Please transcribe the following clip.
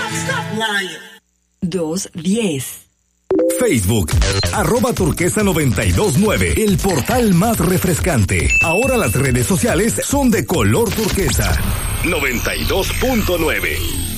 210. Facebook, @turquesa929, el portal más refrescante. Ahora las redes sociales son de color turquesa. 92.9.